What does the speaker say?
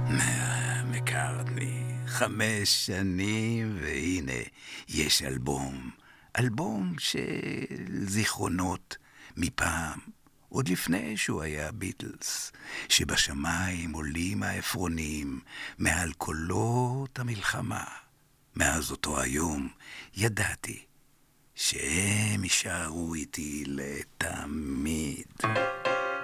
מקארטני, 5 שנים, והנה, יש אלבום. אלבום של זיכרונות מפעם, עוד לפני שהוא היה ביטלס, שבשמיים עולים העפרונים מעל קולות המלחמה. מאז אותו היום ידעתי שהם יישארו איתי לתמיד.